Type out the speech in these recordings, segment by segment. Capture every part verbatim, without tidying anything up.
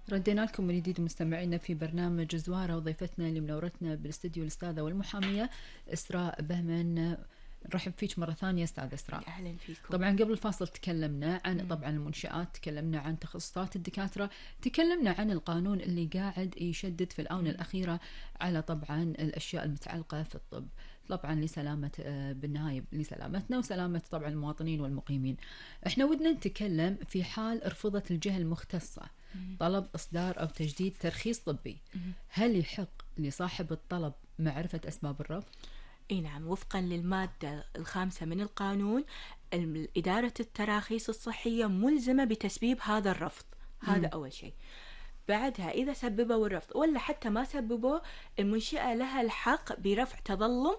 ردينا لكم من جديد مستمعينا في برنامج زوارة، وضيفتنا اللي منورتنا بالاستديو الأستاذة والمحامية إسراء بهمن. نرحب فيك مرة ثانية أستاذ إسراء. أهلا فيكم. طبعا قبل الفاصل تكلمنا عن مم. طبعا المنشآت، تكلمنا عن تخصصات الدكاترة، تكلمنا عن القانون اللي قاعد يشدد في الآونة مم. الأخيرة على طبعا الأشياء المتعلقة في الطب، طبعا لسلامة بالنهاية لسلامتنا وسلامة طبعا المواطنين والمقيمين. احنا ودنا نتكلم في حال رفضت الجهة المختصة طلب إصدار أو تجديد ترخيص طبي، هل يحق لصاحب الطلب معرفة أسباب الرفض؟ اي نعم، وفقا للمادة الخامسة من القانون، إدارة التراخيص الصحية ملزمة بتسبيب هذا الرفض. هذا مم. أول شيء. بعدها إذا سببوا الرفض ولا حتى ما سببوا، المنشأة لها الحق برفع تظلم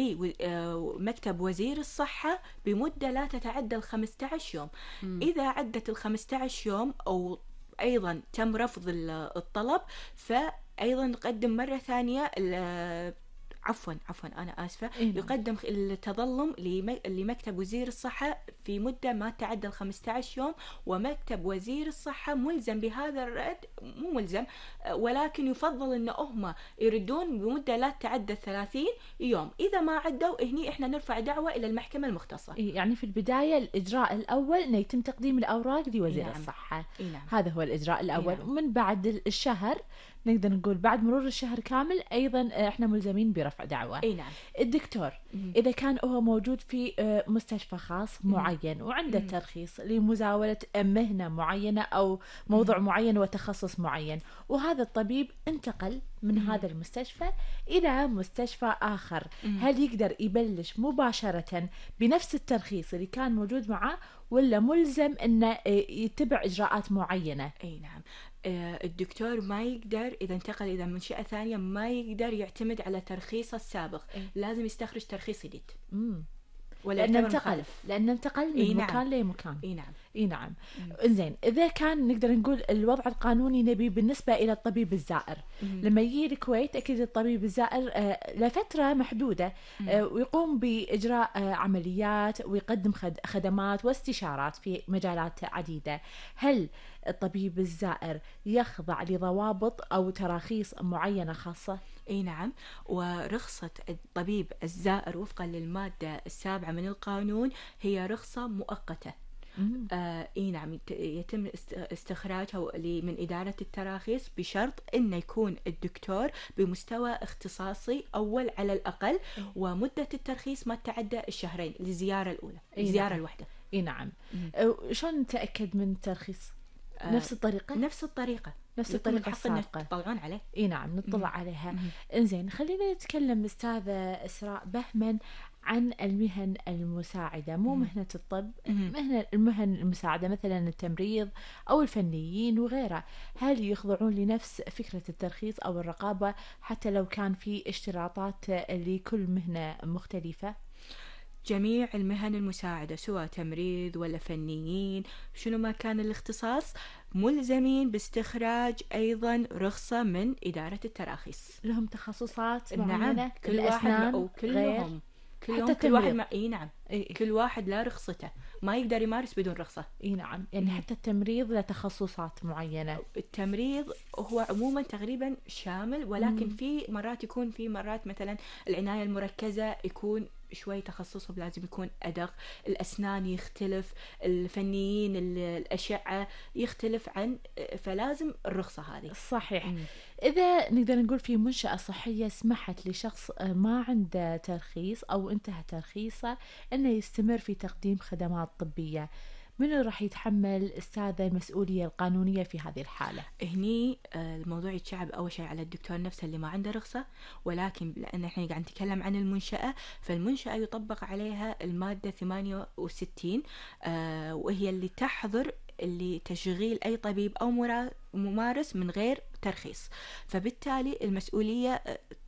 لمكتب وزير الصحة بمدة لا تتعدى الخمسة عشر يوم. مم. إذا عدت الخمسة عشر يوم أو أيضا تم رفض الطلب، فأيضا نقدم مرة ثانية عفوا عفوا أنا آسفة إيه يقدم التظلم لمكتب وزير الصحة في مدة ما تعدى الخمسة عشر يوم، ومكتب وزير الصحة ملزم بهذا الرد، مو ملزم ولكن يفضل أن هم يردون بمدة لا تعدى ثلاثين يوم. إذا ما عدوا هني إحنا نرفع دعوة إلى المحكمة المختصة. يعني في البداية الإجراء الأول أنه يتم تقديم الأوراق لوزير نعم. الصحة. نعم. هذا هو الإجراء الأول. نعم. ومن بعد الشهر نقدر نقول بعد مرور الشهر كامل أيضا إحنا ملزمين برفع دعوة. أي نعم. الدكتور م- إذا كان هو موجود في مستشفى خاص معين وعنده م- ترخيص لمزاولة مهنة معينة أو موضوع م- معين وتخصص معين، وهذا الطبيب انتقل من م- هذا المستشفى إلى مستشفى آخر، م- هل يقدر يبلش مباشرة بنفس الترخيص اللي كان موجود معه، ولا ملزم أنه يتبع إجراءات معينة؟ أي نعم. الدكتور ما يقدر إذا انتقل إلى منشأة ثانية ما يقدر يعتمد على ترخيصه السابق. إيه؟ لازم يستخرج ترخيص جديد. ولا لأنه انتقل لأنه انتقل من إيه مكان نعم. لمكان. اي نعم. اي نعم. إنزين، إذا كان نقدر نقول الوضع القانوني نبي بالنسبة إلى الطبيب الزائر، مم. لما يجي الكويت أكيد الطبيب الزائر آه لفترة محدودة آه ويقوم بإجراء آه عمليات ويقدم خد خدمات واستشارات في مجالات عديدة. هل الطبيب الزائر يخضع لضوابط أو تراخيص معينة خاصة؟ اي نعم. ورخصة الطبيب الزائر وفقا للمادة السابعة من القانون هي رخصة مؤقتة. آه اي نعم، يتم استخراجها من إدارة التراخيص بشرط انه يكون الدكتور بمستوى اختصاصي اول على الأقل، ومدة الترخيص ما تعدى الشهرين للزيارة الأولى. الزيارة نعم. الواحدة. اي نعم. شلون نتأكد من الترخيص؟ آه نفس الطريقة؟ نفس الطريقة نفس الطريقة السابقة تطلعون عليه. اي نعم، نطلع مم. عليها. مم. انزين، خلينا نتكلم أستاذة إسراء بهمن عن المهن المساعدة، مو مم. مهنة الطب، مم. مهنة المهن المساعدة مثلا التمريض أو الفنيين وغيرها، هل يخضعون لنفس فكرة الترخيص أو الرقابة حتى لو كان في اشتراطات لكل مهنة مختلفة؟ جميع المهن المساعدة سواء تمريض ولا فنيين شنو ما كان الاختصاص ملزمين باستخراج أيضا رخصة من إدارة التراخيص. لهم تخصصات معينة. نعم. كل واحد أو كلهم كلهم حتى كل واحد ما... إيه نعم. إيه. كل واحد لا رخصته، ما يقدر يمارس بدون رخصة. إيه نعم. يعني مم. حتى التمريض له تخصصات معينة. التمريض هو عموما تقريبا شامل، ولكن مم. في مرات يكون في مرات مثلا العناية المركزة يكون شوي تخصصهم لازم يكون أدق، الأسنان يختلف، الفنيين الأشعة يختلف عن، فلازم الرخصة هذه. صحيح. مم. إذا نقدر نقول في منشأة صحية سمحت لشخص ما عنده ترخيص أو انتهى ترخيصه أنه يستمر في تقديم خدمات طبية، من راح يتحمل أستاذة المسؤولية القانونية في هذه الحالة؟ هني الموضوع يتشعب أول شيء على الدكتور نفسه اللي ما عنده رخصة، ولكن لأن احنا قاعد نتكلم عن المنشأة، فالمنشأة يطبق عليها المادة ثمانية وستين آه وهي اللي تحظر اللي تشغيل أي طبيب أو ممارس من غير ترخيص، فبالتالي المسؤولية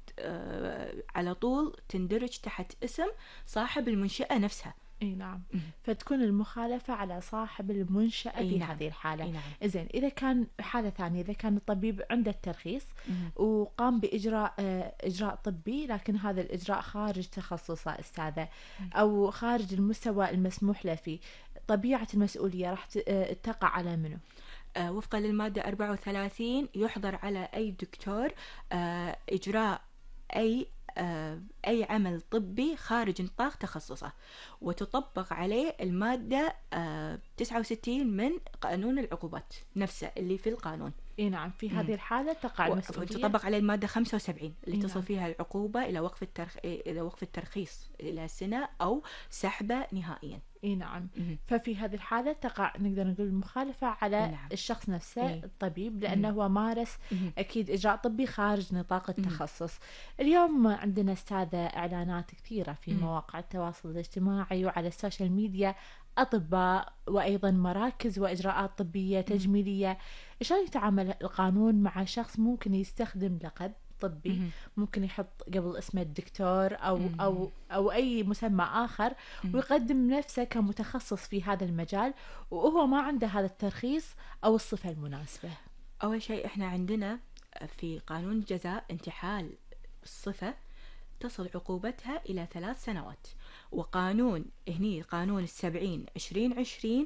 آه على طول تندرج تحت اسم صاحب المنشأة نفسها. اي نعم. م- فتكون المخالفة على صاحب المنشأة في نعم. هذه الحالة. نعم. إذن إذا كان حالة ثانية، إذا كان الطبيب عنده الترخيص م- وقام بإجراء آه إجراء طبي، لكن هذا الإجراء خارج تخصصه أستاذة أو خارج المستوى المسموح له فيه، طبيعة المسؤولية راح تقع على منه؟ آه وفقا للمادة أربعة وثلاثين يحظر على أي دكتور آه إجراء أي آه أي عمل طبي خارج نطاق تخصصه، وتطبق عليه المادة آه تسعة وستين من قانون العقوبات نفسه اللي في القانون. اي نعم، في هذه الحالة تقع المسؤولية. وتطبق عليه المادة خمسة وسبعين اللي إيه تصل نعم. فيها العقوبة إلى وقف الترخ... إلى وقف الترخيص إلى سنة أو سحبه نهائيا. اي نعم. مهم. ففي هذه الحالة تقع نقدر نقول المخالفة على نعم. الشخص نفسه إيه. الطبيب، لأنه هو مارس مهم. أكيد إجراء طبي خارج نطاق التخصص. اليوم عندنا أستاذة إعلانات كثيرة في مم. مواقع التواصل الاجتماعي وعلى السوشيال ميديا، أطباء وأيضا مراكز وإجراءات طبية تجميلية. شلون يتعامل القانون مع شخص ممكن يستخدم لقب طبي، مهم. ممكن يحط قبل اسمه الدكتور أو مم. أو أو أي مسمى آخر، مم. ويقدم نفسه كمتخصص في هذا المجال وهو ما عنده هذا الترخيص أو الصفة المناسبة؟ أول شيء إحنا عندنا في قانون الجزاء انتحال الصفة تصل عقوبتها إلى ثلاث سنوات، وقانون هني قانون السبعين عشرين عشرين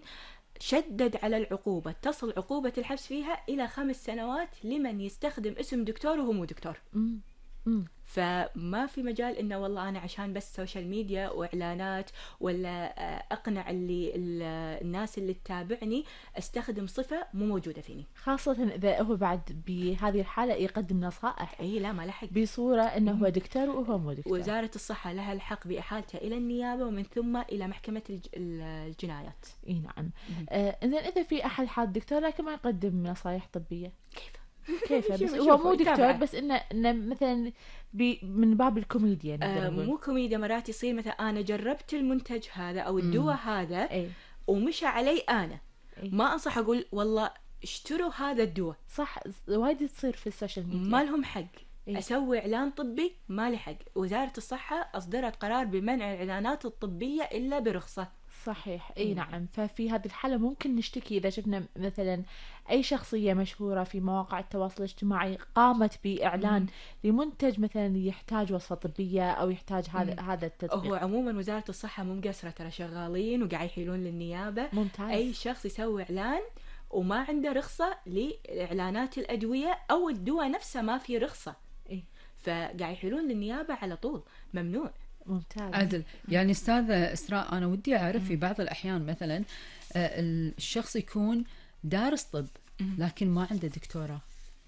شدد على العقوبة، تصل عقوبة الحبس فيها إلى خمس سنوات لمن يستخدم اسم دكتور وهو مو دكتور. مم. مم. فما في مجال إنه والله أنا عشان بس سوشيال ميديا وإعلانات ولا أقنع اللي الناس اللي تتابعني أستخدم صفة مو موجودة فيني. خاصة إذا هو بعد بهذه الحالة يقدم نصائح أي لا ما لحق بصورة أنه هو دكتور وهو مو دكتور. وزارة الصحة لها الحق بإحالته إلى النيابة ومن ثم إلى محكمة الج... الجنايات. اي نعم. آه إذن إذا في أحد حال دكتور لكن ما يقدم نصائح طبية كيف؟ كيف بس شوف- هو شوف، مو دكتور يتابع. بس إنه إنه مثلا بي من باب الكوميديا نقدر آه نقول. مو كوميديا، مرات يصير مثلا أنا جربت المنتج هذا أو الدواء هذا اي ومشى علي أنا، إيه. ما أنصح أقول والله اشتروا هذا الدواء، صح، وايد تصير في السوشيال ميديا. ما لهم حق. إيه. أسوي إعلان طبي ما لي حق. وزارة الصحة أصدرت قرار بمنع الإعلانات الطبية إلا برخصة. صحيح. اي إيه. نعم. ففي هذه الحالة ممكن نشتكي إذا شفنا مثلا أي شخصية مشهورة في مواقع التواصل الاجتماعي قامت بإعلان مم. لمنتج مثلا يحتاج وصفة طبية أو يحتاج هذا مم. هذا التطبيق. هو عموما وزارة الصحة مو مقصرة، ترى شغالين وقاعد يحيلون للنيابة. ممتاز. أي شخص يسوي إعلان وما عنده رخصة لإعلانات الأدوية أو الدواء نفسه ما في رخصة، إيه. فقاعد يحيلون للنيابة على طول، ممنوع. ممتاز. عدل. يعني استاذة إسراء، أنا ودي أعرف في بعض الأحيان مثلا آه، الشخص يكون دارس طب لكن ما عنده دكتوراه.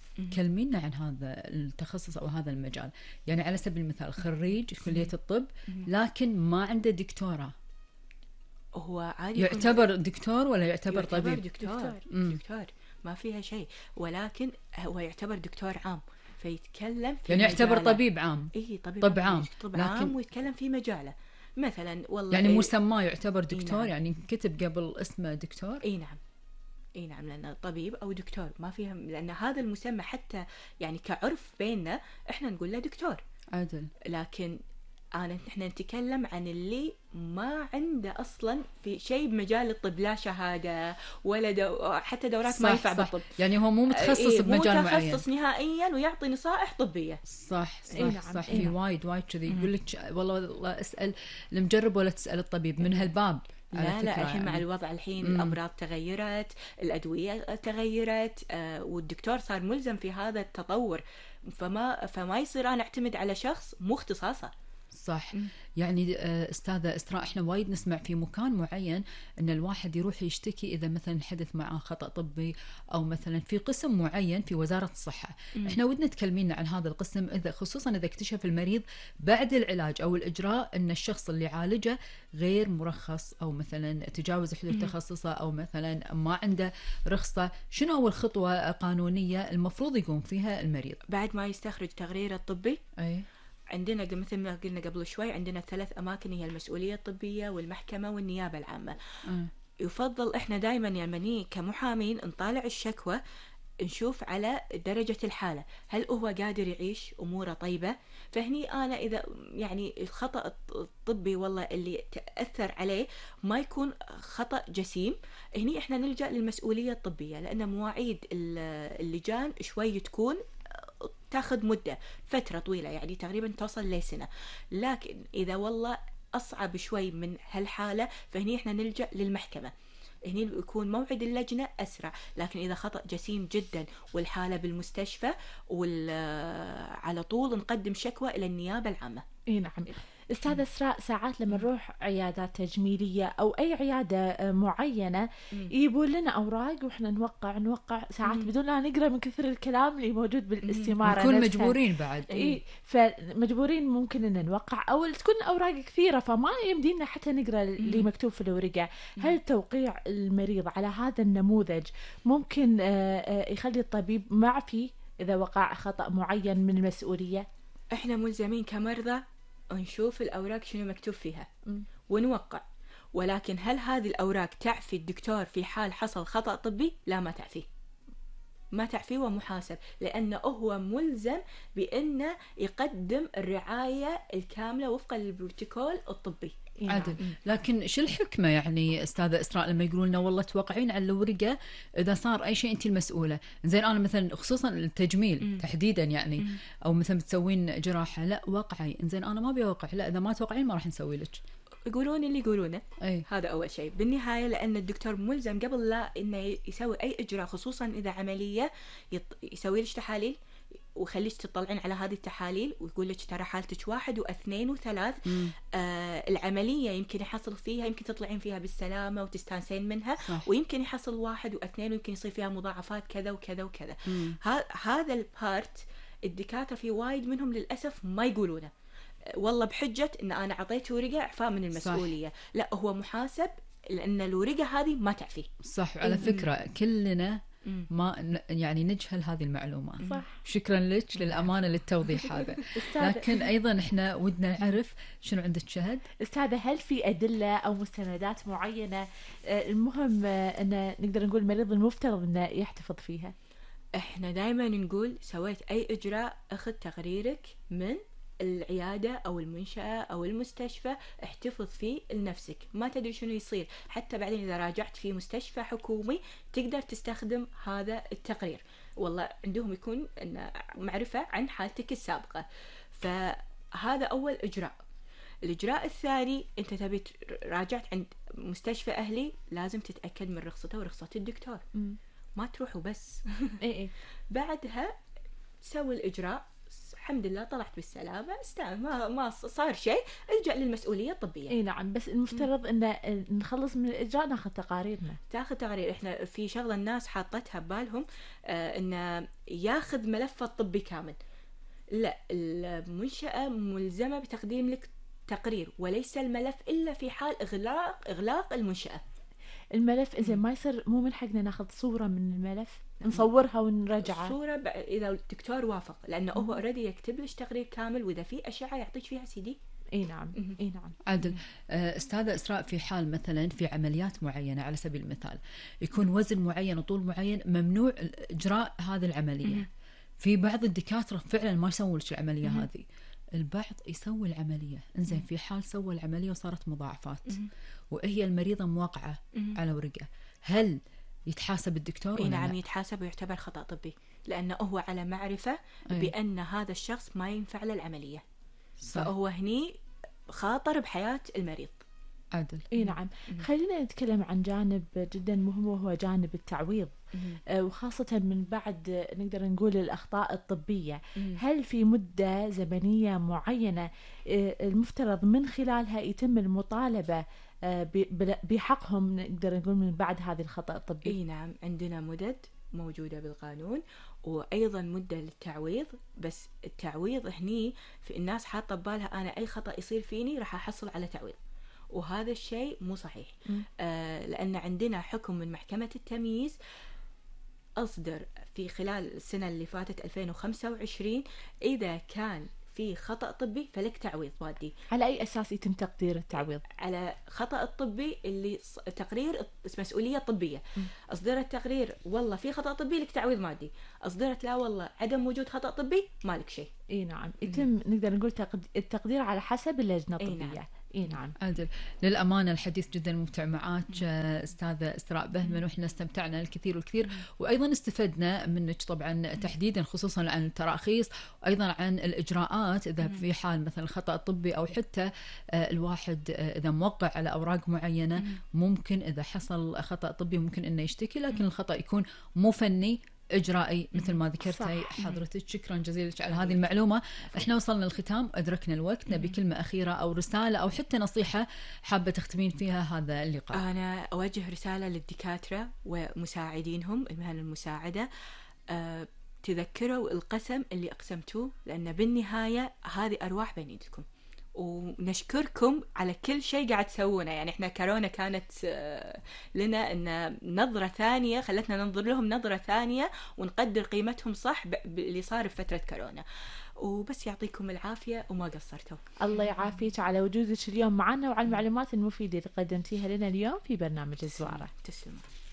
كلمينا عن هذا التخصص أو هذا المجال. يعني على سبيل المثال خريج كلية الطب لكن ما عنده دكتوراه، هو عادي يكون- يعتبر دكتور ولا يعتبر يعتبر طبيب؟ دكتور دكتور. مم. دكتور ما فيها شيء، ولكن هو يعتبر دكتور عام فيتكلم في يعني يعتبر مجاله. طبيب عام. إيه طبيب طب عام. طب لكن- عام ويتكلم في مجاله مثلا والله يعني إيه. مسماه يعتبر دكتور، نعم. يعني كتب قبل اسمه دكتور. اي نعم اي نعم لان طبيب او دكتور ما فيها، لان هذا المسمى حتى يعني كعرف بيننا احنا نقول له دكتور، عدل. لكن انا احنا نتكلم عن اللي ما عنده اصلا في شيء بمجال الطب، لا شهاده ولا دو... حتى دورات ما صح ينفع صح. بالطب. يعني هو مو متخصص إيه بمجال مو معين. متخصص نهائيا ويعطي نصائح طبيه. صح صح إيه نعم، صح. إيه في نعم. وايد وايد كذي يقول لك والله والله اسال المجرب ولا تسال الطبيب، من هالباب. على لا لا فكرة الحين مع يعني. الوضع الحين مم. الامراض تغيرت، الادويه تغيرت، آه والدكتور صار ملزم في هذا التطور، فما فما يصير انا اعتمد على شخص مو اختصاصه. صح. يعني آه، استاذه اسراء، احنا وايد نسمع في مكان معين ان الواحد يروح يشتكي اذا مثلا حدث معه خطا طبي او مثلا في قسم معين في وزاره الصحه. مم. احنا ودنا تكلمينا عن هذا القسم، اذا خصوصا اذا اكتشف المريض بعد العلاج او الاجراء ان الشخص اللي عالجه غير مرخص او مثلا تجاوز حدود تخصصه او مثلا ما عنده رخصه، شنو اول خطوه قانونيه المفروض يقوم فيها المريض؟ بعد ما يستخرج تقريره الطبي اي عندنا مثل ما قلنا قبل شوي عندنا ثلاث اماكن هي المسؤوليه الطبيه والمحكمه والنيابه العامه. آه. يفضل احنا دائما يعني كمحامين نطالع الشكوى نشوف على درجة الحالة، هل هو قادر يعيش أموره طيبة؟ فهني أنا إذا يعني الخطأ الطبي والله اللي تأثر عليه ما يكون خطأ جسيم، هني إحنا نلجأ للمسؤولية الطبية، لأن مواعيد اللجان شوي تكون تاخذ مدة فترة طويلة يعني تقريبا توصل لسنة. لكن إذا والله أصعب شوي من هالحالة فهني إحنا نلجأ للمحكمة. هني يكون موعد اللجنة أسرع. لكن إذا خطأ جسيم جدا والحالة بالمستشفى وعلى طول نقدم شكوى إلى النيابة العامة. اي نعم. استاذة إسراء، ساعات لما نروح عيادات تجميلية أو أي عيادة معينة يجيبون لنا أوراق وإحنا نوقع نوقع ساعات بدون لا نقرأ من كثر الكلام اللي موجود بالاستمارة، نكون مجبورين بعد. إيه، فمجبورين ممكن إن نوقع أو تكون أوراق كثيرة فما يمدينا حتى نقرأ اللي مكتوب في الورقة. هل توقيع المريض على هذا النموذج ممكن يخلي الطبيب معفي إذا وقع خطأ معين من المسؤولية؟ إحنا ملزمين كمرضى نشوف الأوراق شنو مكتوب فيها م. ونوقع. ولكن هل هذه الأوراق تعفي الدكتور في حال حصل خطأ طبي؟ لا، ما تعفيه، ما تعفيه ومحاسب، لأنه هو ملزم بأنه يقدم الرعاية الكاملة وفقا للبروتوكول الطبي. عدل. لكن شو الحكمة يعني أستاذة إسراء لما يقولون لنا والله توقعين على الورقة إذا صار أي شيء أنت المسؤولة؟ زين أنا مثلا خصوصا التجميل م. تحديدا يعني م. أو مثلا بتسوين جراحة، لا وقعي. زين أنا ما بيوقع، لا إذا ما توقعين ما راح نسوي لك. يقولون اللي يقولونه. أي. هذا أول شيء. بالنهاية لأن الدكتور ملزم قبل لا إنه يسوي أي إجراء خصوصا إذا عملية يط... يسوي لك تحاليل وخليك تطلعين على هذه التحاليل ويقول لك ترى حالتك واحد واثنين وثلاث. آه العملية يمكن يحصل فيها، يمكن تطلعين فيها بالسلامة وتستانسين منها. صح. ويمكن يحصل واحد واثنين ويمكن يصير فيها مضاعفات كذا وكذا وكذا. هذا البارت الدكاترة في وايد منهم للأسف ما يقولونه، والله بحجة إن أنا عطيت ورقة إعفاء من المسؤولية. صح. لا، هو محاسب لأن الورقة هذه ما تعفي. صح. على فكرة كلنا ما يعني نجهل هذه المعلومات. صح. شكرا لك للأمانة للتوضيح هذا. لكن أيضا إحنا ودنا نعرف شنو عندك شهد. أستاذة، هل في أدلة أو مستندات معينة المهم أن نقدر نقول المريض المفترض أنه يحتفظ فيها؟ إحنا دائما نقول سويت أي إجراء أخذ تقريرك من العيادة أو المنشأة أو المستشفى، احتفظ فيه لنفسك، ما تدري شنو يصير. حتى بعدين إذا راجعت في مستشفى حكومي تقدر تستخدم هذا التقرير، والله عندهم يكون معرفة عن حالتك السابقة. فهذا أول إجراء. الإجراء الثاني، أنت تبي راجعت عند مستشفى أهلي، لازم تتأكد من رخصته ورخصة الدكتور. م. ما تروحوا بس. إيه. بعدها تسوي الإجراء، الحمد لله طلعت بالسلامة، ما ما صار شيء، ارجع للمسؤولية الطبية. اي نعم. بس المفترض ان نخلص من الإجراء ناخذ تقاريرنا. تاخذ تقارير. احنا في شغلة الناس حاطتها ببالهم آه ان ياخذ ملفه الطبي كامل. لا، المنشأة ملزمة بتقديم لك تقرير وليس الملف إلا في حال إغلاق إغلاق المنشأة. الملف إذا ما يصير مو من حقنا ناخذ صورة من الملف نصورها ونرجعها؟ صورة ب... إذا الدكتور وافق، لأنه هو أوريدي يكتب لك تقرير كامل، وإذا في أشعة يعطيك فيها سي دي. اي نعم. اي نعم. عدل. استاذة إسراء، في حال مثلا في عمليات معينة على سبيل المثال يكون وزن معين وطول معين ممنوع إجراء هذه العملية، في بعض الدكاترة فعلا ما يسوون لك العملية هذه، البعض يسوي العملية. انزين في حال سوى العملية وصارت مضاعفات وهي المريضة موقعة على ورقة، هل يتحاسب الدكتور؟ اي نعم، يتحاسب ويعتبر خطأ طبي، لأنه هو على معرفة أي. بأن هذا الشخص ما ينفع له العملية. صح. فهو هني خاطر بحياة المريض. عدل. اي نعم. خلينا نتكلم عن جانب جدا مهم وهو جانب التعويض. آه وخاصة من بعد نقدر نقول الأخطاء الطبية. مم. هل في مدة زمنية معينة آه المفترض من خلالها يتم المطالبة آه بحقهم نقدر نقول من بعد هذه الخطأ الطبي؟ اي نعم، عندنا مدد موجودة بالقانون، وأيضا مدة للتعويض. بس التعويض هني في الناس حاطة ببالها أنا أي خطأ يصير فيني راح أحصل على تعويض، وهذا الشيء مو صحيح. آه لأن عندنا حكم من محكمة التمييز أصدر في خلال السنة اللي فاتت ألفين وخمسة وعشرين، إذا كان في خطأ طبي فلك تعويض مادي. على أي أساس يتم تقدير التعويض؟ على خطأ الطبي اللي تقرير مسؤولية طبية. م. أصدرت تقرير والله في خطأ طبي لك تعويض مادي، أصدرت لا والله عدم وجود خطأ طبي مالك شيء. إيه نعم. يتم م. نقدر نقول التقدير على حسب اللجنة الطبية. إيه نعم. اي نعم. عادل، للأمانة الحديث جدا ممتع معك أستاذة إسراء بهمن، وإحنا استمتعنا الكثير والكثير، وأيضا استفدنا منك طبعا تحديدا خصوصا عن التراخيص، وأيضا عن الإجراءات إذا في حال مثلا خطأ طبي، أو حتى الواحد إذا موقع على أوراق معينة ممكن إذا حصل خطأ طبي ممكن إنه يشتكي، لكن الخطأ يكون مو فني، إجرائي مثل ما ذكرتي حضرتك. شكرا جزيلا لك على هذه المعلومة. احنا وصلنا للختام، أدركنا الوقت، نبي كلمة أخيرة أو رسالة أو حتى نصيحة حابة تختمين فيها هذا اللقاء. أنا أوجه رسالة للدكاترة ومساعدينهم، المهن المساعدة، أه تذكروا القسم اللي أقسمتوه، لأن بالنهاية هذه أرواح بين يدكم، ونشكركم على كل شيء قاعد تسوونه. يعني احنا كورونا كانت لنا ان نظرة ثانية، خلتنا ننظر لهم نظرة ثانية ونقدر قيمتهم صح اللي صار في فترة كورونا. وبس يعطيكم العافية وما قصرتوا. الله يعافيك على وجودك اليوم معنا وعلى المعلومات المفيدة اللي قدمتيها لنا اليوم في برنامج الزوارة. تسلموا.